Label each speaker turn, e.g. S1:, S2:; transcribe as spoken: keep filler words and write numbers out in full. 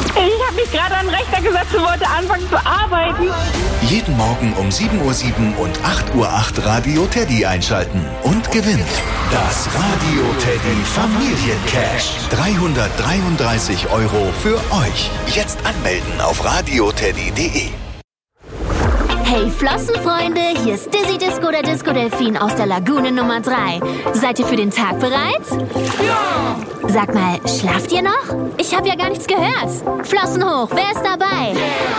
S1: Ich habe mich gerade an den Rechner gesetzt und wollte anfangen zu arbeiten.
S2: Jeden Morgen um sieben Uhr sieben und acht Uhr acht Radio Teddy einschalten und gewinnen. Das Radio Teddy Familiencash. dreihundertdreiunddreißig Euro für euch. Jetzt anmelden auf radioteddy punkt de.
S3: Hey Flossenfreunde, hier ist Dizzy Disco, der Disco Delfin aus der Lagune Nummer drei. Seid ihr für den Tag bereit? Ja! Sag mal, schlaft ihr noch? Ich habe ja gar nichts gehört. Flossen hoch, wer ist dabei? Yeah.